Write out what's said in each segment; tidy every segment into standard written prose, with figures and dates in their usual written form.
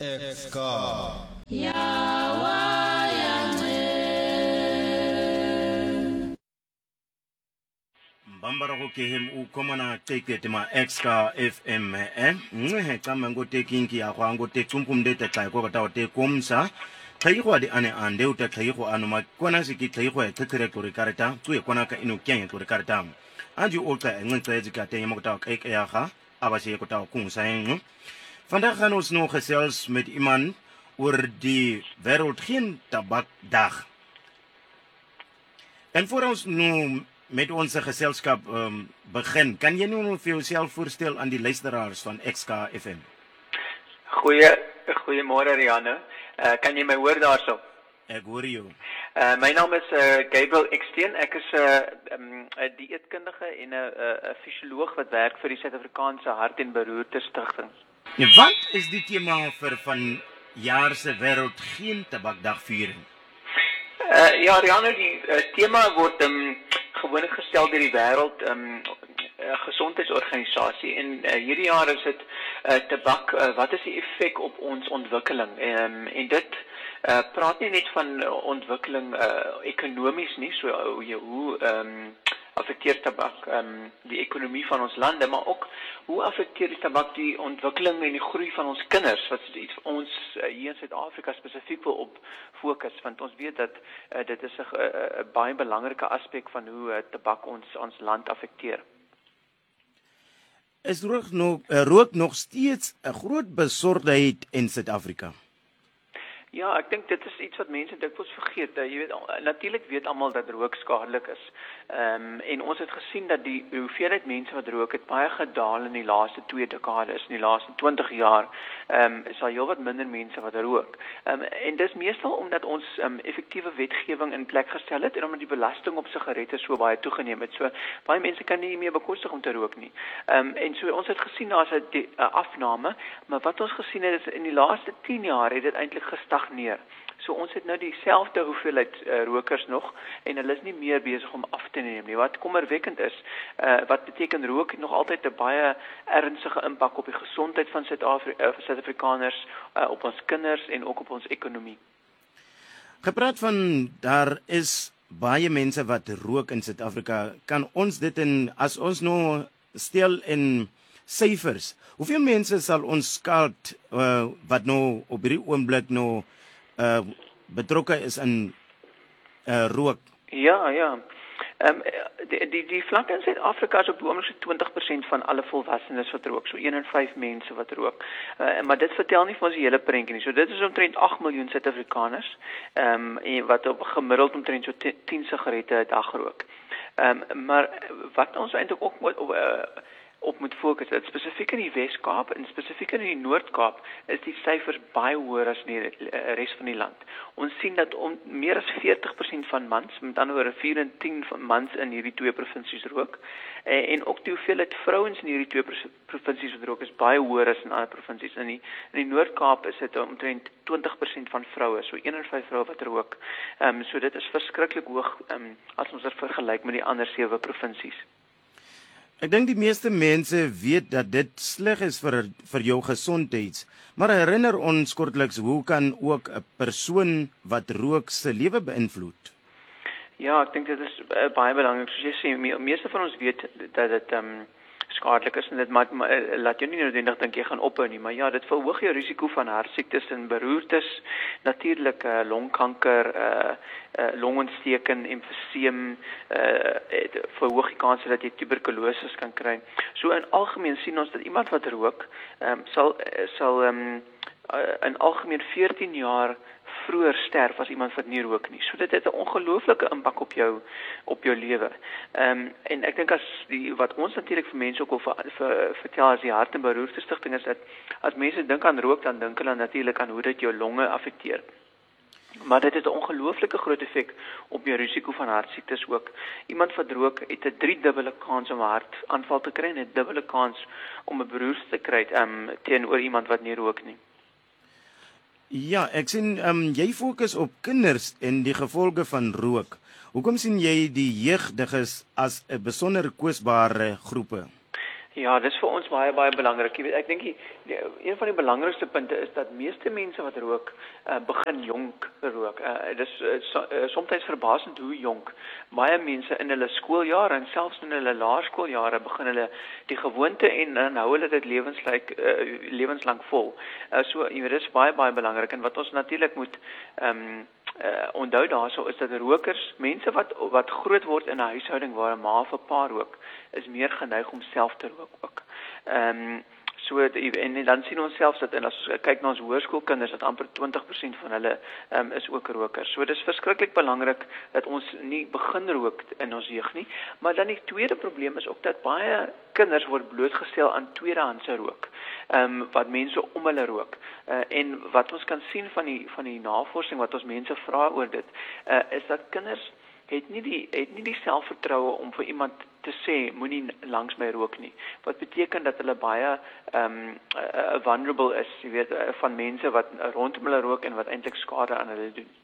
Ex-Ka. Bambara go ke hem u komana tekete ma Ex-Ka FM ncehe xama ngotekinki ya kwa ngotecumpumdete xa ko ta te komsa xaigo di ane ande uta xaigo anu ma kona siki xaigo e xixire ko rikareta tue kona ka inu kyen ko rikareta anji ulta ncince zika te yemo ta keke ya ga abase ko ta kunsa en vandag gaan ons nog gesels met iemand oor die wêreld geen tabakdag en voor ons nou met onze geselskap begin, kan jy nou vir jouself voorstel aan die luisteraars van Ex-Ka FM? Goeiemôre Rianne. Kan jy my hoor daarso? Ek hoor jou. My naam is Gabriel Eksteen. Ek is 'n dieetkundige en 'n fisioloog wat werk vir die Suid-Afrikaanse Hart- en Beroerte Stichting. Wat is die tema vir vanjaar se wêreld geen tabakdag viering? Ja, Rianne, die tema word gewoonlik gestel deur die wêreld gesondheidsorganisasie en hierdie jaar is dit tabak, wat is die effek op ons ontwikkeling? En dit praat nie net van ontwikkeling ekonomies nie, so hoe affekteer tabak die ekonomie van ons lande, maar ook hoe affekteer die tabak die ontwikkeling en die groei van ons kinders, wat iets ons hier in Suid-Afrika spesifiek wil op fokus, want ons weet dat dit is 'n baie belangrike aspek van hoe tabak ons land affekteer. Is rook nog steeds 'n groot besorgdheid in Suid-Afrika? Ja, ek dink dit is iets wat mense dikwels vergeet. Jy weet, natuurlik weet almal dat rook skadelik is. En ons het gesien dat die hoeveelheid mense wat rook het baie gedaal in die laaste 2 dekades, in die laaste 20 jaar. Is daar heelwat minder mense wat rook. En dis meestal omdat ons effektiewe wetgewing in plek gestel het en omdat die belasting op sigarette so baie toegeneem het. So baie mense kan nie meer bekostig om te rook nie. En so ons het gesien daar's 'n afname, maar wat ons gesien het is in die laaste 10 jaar het dit eintlik gestagneer. So ons het nou dieselfde hoeveelheid rokers nog en hulle is nie meer besig om af te neem nie. Wat kommerwekkend is, wat beteken rook het nog altyd 'n baie ernstige impak op die gesondheid van Suid-Afrikaners, op ons kinders en ook op ons ekonomie. Gepraat van daar is baie mense wat rook in Suid-Afrika, kan ons dit as ons nou stel in syfers, hoeveel mense sal ons skuld wat nou op hierdie oomblik nou betrokke is in rook? Ja. Die vlak in Suid-Afrika is op die oomblik so 20% van alle volwassenes wat rook, so 1 in 5 mense wat rook. Maar dit vertel nie vir ons die hele prentjie nie. So dit is omtrent 8 miljoen Suid-Afrikaners wat op gemiddeld omtrent so 10 sigarette 'n dag rook. Maar wat ons eintlik ook op moet fokus, dat spesifiek in die Wes-Kaap en spesifiek in die Noord-Kaap is die syfers baie hoër as in die res van die land. Ons sien dat meer as 40% van mans, met ander woorde 4 in 10 van mans in hierdie 2 provinsies rook, en ook die hoeveelheid vrouens in hierdie 2 provinsies wat rook is baie hoër as in ander provinsies. In die Noord-Kaap is dit omtrent 20% van vroue, so 1 in 5 vroue wat rook. So dit is verskriklik hoog as ons dit vergelyk met die ander 7 provinsies. Ek dink die meeste mense weet dat dit sleg is vir jou gesondheid, maar herinner ons kortliks, hoe kan ook 'n persoon wat rook se lewe beïnvloed? Ja, ek dink dit is baie belangrik. Soos jy sê, meeste van ons weet dat dit skadelik is en dit laat jou nie noodwendig dink jy gaan ophou nie, maar ja, dit verhoog jou risiko van hartsiektes en beroertes, natuurlik longkanker, longontsteking, emfyseem, verhoog die kans dat jy tuberkulose kan kry. So in algemeen sien ons dat iemand wat rook sal in algemeen 14 jaar vroeër sterf as iemand wat nie rook nie. So dit het 'n ongelooflike impak op jou lewe. En ek dink wat ons natuurlik vir mense ook wil vertel as die Hart- en Beroerte Stichting is dat as mense dink aan rook, dan dink hulle natuurlik aan hoe dit jou longe affekteer. Maar dit het 'n ongelooflike groot effek op jou risiko van hartsiektes ook. Iemand wat rook het 'n 3-dubbele kans om 'n hartaanval te kry en 'n dubbele kans om 'n beroerte te kry teenoor iemand wat nie rook nie. Ja, ek sien jy fokus op kinders en die gevolge van rook. Hoekom sien jy die jeugdiges as 'n besonder kwesbare groepe? Ja, dis vir ons baie belangrik. Jy weet, ek dink een van die belangrikste punte is dat meeste mense wat rook, begin jonk rook. Soms verbasend hoe jonk. Baie mense in hulle skooljare en selfs in hulle laerskooljare begin hulle die gewoonte en dan hou hulle dit lewenslang vol. So jy weet, dis baie belangrik en wat ons natuurlik moet onthou daarso is dat rokers, mense wat groot word in 'n huishouding waar 'n ma of 'n pa rook, is meer geneig om self te rook ook. En dan sien ons selfs dat en as ons kyk na ons hoërskoolkinders dat amper 20% van hulle is ook rokers. So dis verskriklik belangrik dat ons nie begin rook in ons jeug nie, maar dan die tweede probleem is ook dat baie kinders word blootgestel aan tweedehandse rook. Wat mense om hulle rook. En wat ons kan sien van die navorsing wat ons mense vra oor dit, is dat kinders het nie die selfvertroue om vir iemand te sê moenie langs my rook nie. Wat beteken dat hulle baie vulnerable is, jy weet, van mense wat rondom hulle rook en wat eintlik skade aan hulle doen.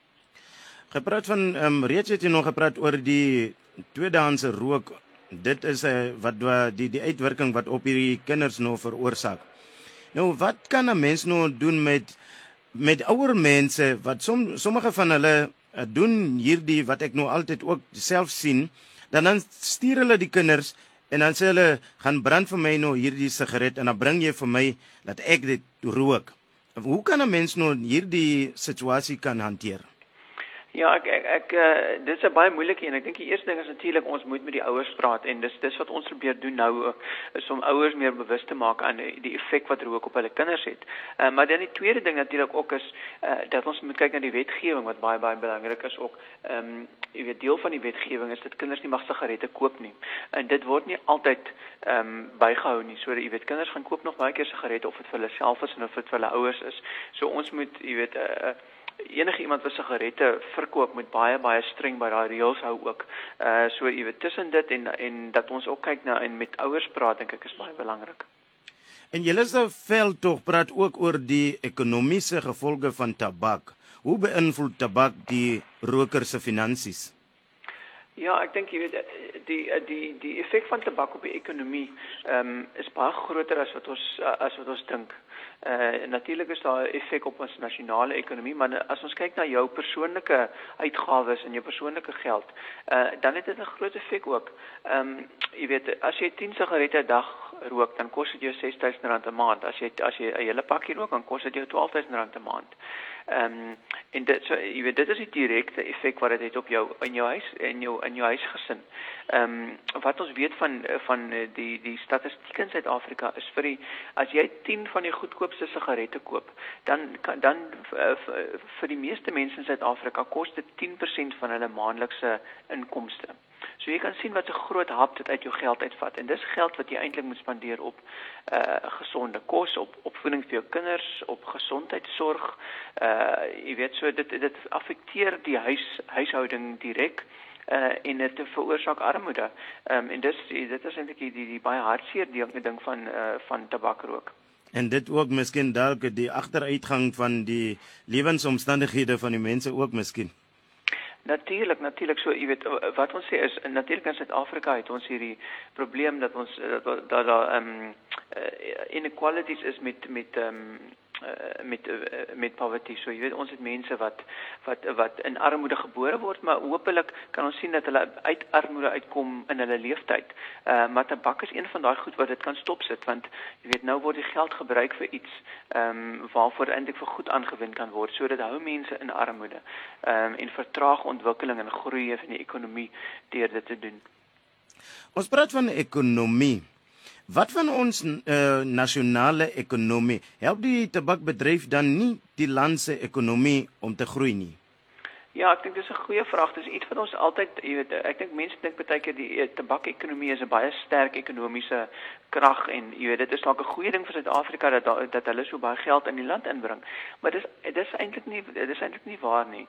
Gepraat van reeds het jy nog gepraat oor die tweedehandse rook. Dit is wat die uitwerking wat op hierdie kinders nou veroorsaak. Nou wat kan 'n mens nou doen met ouer mense wat sommige van hulle doen hierdie wat ek nou altyd ook self sien, dan stuur hulle die kinders en dan sê hulle gaan brand vir my nou hierdie sigaret en dan bring jy vir my dat ek dit rook. Hoe kan 'n mens nou hierdie situasie kan hanteer? Ja, dit is 'n baie moeilike een. Ek dink die eerste ding is natuurlik ons moet met die ouers praat en dis wat ons probeer doen nou is om ouers meer bewus te maak aan die effek wat rook op hulle kinders het. Maar dan die tweede ding natuurlik ook is dat ons moet kyk na die wetgewing wat baie belangrik is ook. Jy weet, deel van die wetgewing is dat kinders nie mag sigarette koop nie. En dit word nie altyd bygehou nie. So jy weet, kinders gaan koop nog baie keer sigarette of dit vir hulle self is en of dit vir hulle ouers is. So ons moet, jy weet, enige iemand wat sigarette verkoop moet baie streng by daai reëls hou ook. So jy weet, tussen dit en dat ons ook kyk na en met ouers praat, dink ek is baie belangrik. En julle se veldtog praat ook oor die ekonomiese gevolge van tabak. Hoe beïnvloed tabak die roker se finansies? Ja, ek dink jy weet die effek van tabak op die ekonomie is baie groter as wat ons dink. Natuurlik is daar 'n effek op ons nasionale ekonomie, maar as ons kyk na jou persoonlike uitgawes en jou persoonlike geld, dan het dit 'n groot effek ook. Jy weet, as jy 10 sigarette 'n dag rook, dan kos dit jou R6.000 'n maand. As jy 'n hele pakkie rook, dan kos dit jou R12.000 'n maand. En dit so jy weet, dit is die direkte effek wat dit het op jou in jou huis en in jou huisgesin. Wat ons weet van die statistiek in Suid-Afrika is as jy 10 van die goedkoopste sigarette koop, dan vir die meeste mense in Suid-Afrika kos dit 10% van hulle maandelikse inkomste. So jy kan sien wat 'n groot hap dit uit jou geld uitvat en dis geld wat jy eintlik moet spandeer op gesonde kos, op opvoeding vir jou kinders, op gesondheidsorg. Jy weet, so dit affekteer die huishouding direk en dit veroorsaak armoede. En dit is eintlik die baie hartseer ding van tabakrook. En dit ook miskien dalk die agteruitgang van die lewensomstandighede van die mense ook miskien. Natuurlik. So, jy weet, wat ons sê is, natuurlik in Suid-Afrika het ons hierdie probleem dat daar inequalities is met poverty. So jy weet, ons het mense wat in armoede gebore word, maar hopelik kan ons sien dat hulle uit armoede uitkom in hulle leeftyd. Maar tabak is een van daai goed wat dit kan stopsit, want jy weet, nou word die geld gebruik vir iets waarvoor eintlik vir goed aangewend kan word. So dit hou mense in armoede en vertraag ontwikkeling en groei van die ekonomie deur dit te doen. Ons praat van ekonomie. Wat van ons nasionale ekonomie? Help die tabakbedryf dan nie die land se ekonomie om te groei nie? Ja, ek dink dis 'n goeie vraag. Dis iets wat ons altyd, jy weet, ek dink mense dink baie keer die tabakekonomie is 'n baie sterk ekonomiese krag en jy weet, dit is dalk 'n goeie ding vir Suid-Afrika dat hulle so baie geld in die land inbring. Maar dis eintlik nie waar nie.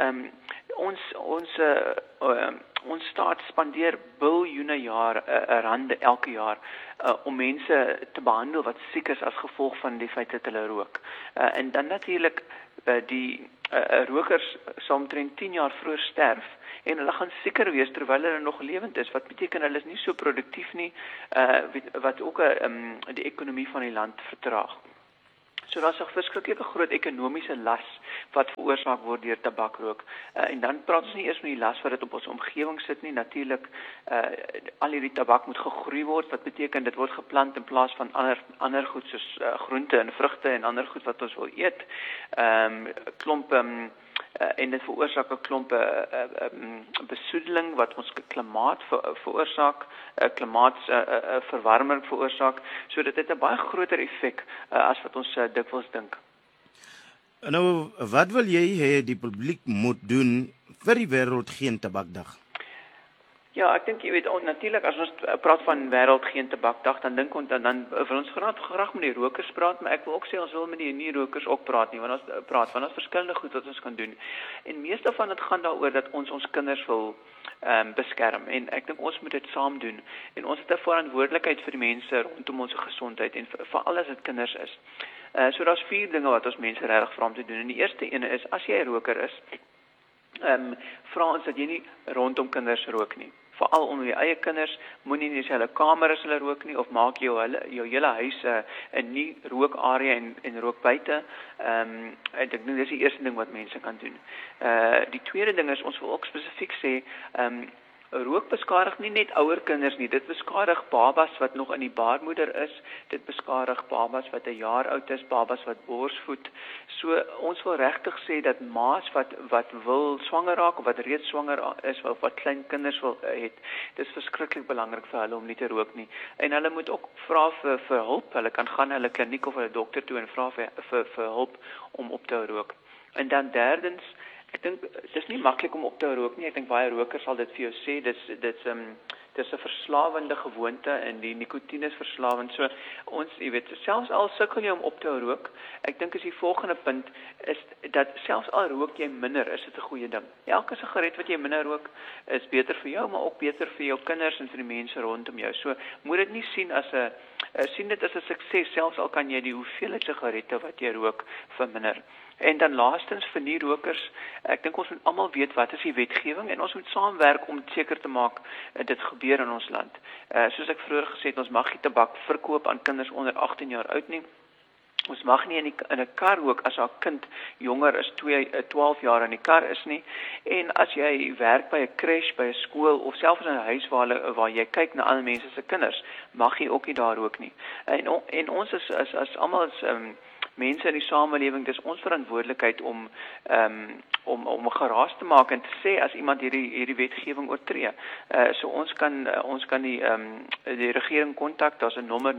Ons staat spandeer biljoene rande elke jaar om mense te behandel wat siek is as gevolg van die feit dat hulle rook. En dan natuurlik die rokers sal omtrent 10 jaar vroeër sterf en hulle gaan seker wees terwyl hulle nog lewend is, wat beteken hulle is nie so produktief nie, wat ook die ekonomie van die land vertraag. So daar's 'n verskriklike groot ekonomiese las wat veroorsaak word deur tabakrook. En dan praat ons nie eers van die las wat dit op ons omgewing sit nie. Natuurlik al hierdie tabak moet gegroei word, wat beteken dit word geplant in plaas van ander goed soos groente en vrugte en ander goed wat ons wil eet. Klomp en dit veroorsaak 'n klomp besoedeling wat ons klimaat veroorsaak, klimaatsverwarming veroorsaak, so dit het 'n baie groter effek as wat ons dikwels dink. Nou, wat wil jy hê die publiek moet doen vir die wêreld geen tabakdag? Ja, ek dink jy weet natuurlik as ons praat van wêreld geen tabakdag, dan dink ons dan wil ons graag met die rokers praat, maar ek wil ook sê ons wil met die nie-rokers ook praat nie, want ons verskillende goed wat ons kan doen. En meeste van dit gaan daaroor dat ons kinders wil beskerm en ek dink ons moet dit saam doen. En ons het 'n verantwoordelikheid vir die mense rondom ons gesondheid en veral as dit kinders is. So daar's 4 dinge wat ons mense regtig vra om te doen. En die eerste ene is as jy 'n roker is, vra ons dat jy nie rondom kinders rook nie. Veral onder jou eie kinders, moenie in dieselfde kamer as hulle rook nie, of maak jou hele huis 'n nie rookarea en rook buite. Ek dink dis die eerste ding wat mense kan doen. Die tweede ding is ons wil ook spesifiek sê, rook beskadig nie net ouer kinders nie, dit beskadig babas wat nog in die baarmoeder is, dit beskadig babas wat 'n jaar oud is, babas wat borsvoed. So ons wil regtig sê dat ma's wat wil swanger raak of wat reeds swanger is of wat klein kinders wil het, dis verskriklik belangrik vir hulle om nie te rook nie. En hulle moet ook vra vir hulp. Hulle kan gaan na hulle kliniek of hulle dokter toe en vra vir hulp om op te hou rook. En dan derdens, ek dink dis nie maklik om op te hou rook nie. Ek dink baie rokers sal dit vir jou sê. Dis 'n verslawende gewoonte en die nikotien is verslawend. So ons, jy weet, selfs al sukkel jy om op te hou rook, ek dink is die volgende punt is dat selfs al rook jy minder, is dit 'n goeie ding. Elke sigaret wat jy minder rook is beter vir jou, maar ook beter vir jou kinders en vir die mense rondom jou. So moet dit nie sien dit as 'n sukses, selfs al kan jy die hoeveelheid sigarette wat jy rook verminder. En dan laastens vir nie rokers, ek dink ons moet almal weet wat is die wetgewing en ons moet saamwerk om seker te maak dit gebeur in ons land. Soos ek vroeër gesê het, ons mag nie tabak verkoop aan kinders onder 18 jaar oud nie. Ons mag nie in 'n kar rook as haar kind jonger as 12 jaar in die kar is nie. En as jy werk by 'n crash, by 'n skool of selfs in 'n huis waar jy kyk na ander mense se kinders, mag jy ook nie daar rook nie. En ons as almal mense in die samelewing, dis ons verantwoordelikheid om 'n geraas te maak en te sê as iemand hierdie wetgewing oortree. So ons kan die regering kontak. Daar's 'n nommer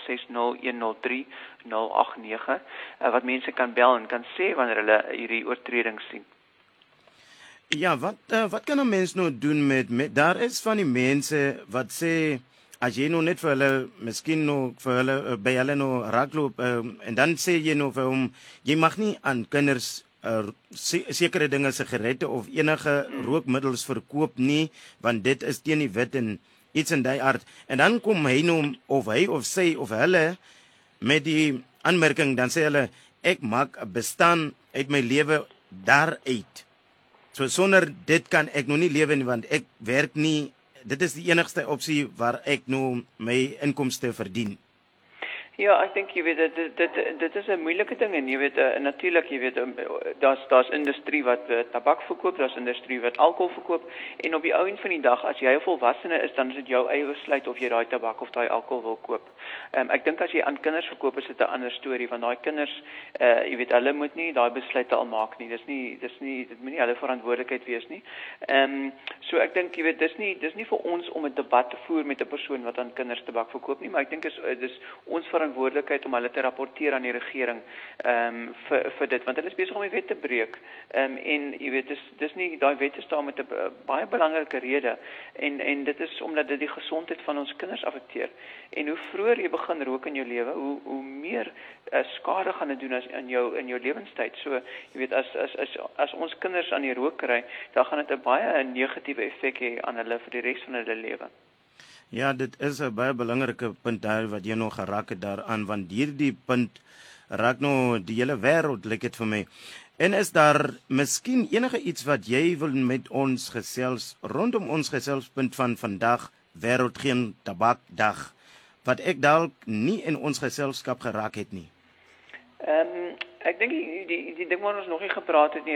0860103089 wat mense kan bel en kan sê wanneer hulle hierdie oortredings sien. Ja, wat kan 'n mens nou doen met daar is van die mense wat sê as jy nou net vir hulle, miskien nou vir hulle by hulle nou raakloop en dan sê jy nou vir hom, jy mag nie aan kinders sekere dinge, sigarette of enige rookmiddels verkoop nie, want dit is teen die wet en iets in die aard. En dan kom hy nou, of hy of sy of hulle met die aanmerking, dan sê hulle, ek maak 'n bestaan uit my lewe daaruit. So sonder dit kan ek nog nie lewe nie, want ek werk nie. Dit is die enigste opsie waar ek nou my inkomste verdien. Ja, ek dink jy weet dit is 'n moeilike ding en jy weet natuurlik jy weet daar's industrie wat tabak verkoop, daar's industrie wat alkohol verkoop en op die ou en van die dag as jy 'n volwassene is dan is dit jou eie besluit of jy daai tabak of daai alkohol wil koop. Ek dink as jy aan kinders verkoop is dit 'n ander storie want daai kinders jy weet hulle moet nie daai besluite al maak nie. Dit moet nie hulle verantwoordelikheid wees nie. So ek dink jy weet dis nie vir ons om 'n debat te voer met 'n persoon wat aan kinders tabak verkoop nie, maar ek dink dis ons verantwoordelikheid om hulle te rapporteer aan die regering vir dit want hulle is besig om die wet te breek. En jy weet dis nie daai wet staan met 'n baie belangrike rede en dit is omdat dit die gesondheid van ons kinders affekteer. En hoe vroeër jy begin rook in jou lewe, hoe meer skade gaan dit doen in jou lewenstyd. So jy weet as ons kinders aan die rook kry, dan gaan dit 'n baie negatiewe effek hê aan hulle vir die res van hulle lewe. Ja, dit is 'n baie belangrike punt daar wat jy nog geraak het daaraan, want hierdie punt raak nou die hele wêreld, lyk dit vir my. En is daar miskien enige iets wat jy wil met ons gesels rondom ons geselspunt van vandag, Wêreld Geen Tabakdag, wat ek dalk nie in ons geselskap geraak het nie? Ek dink die ding waar ons nog nie gepraat het nie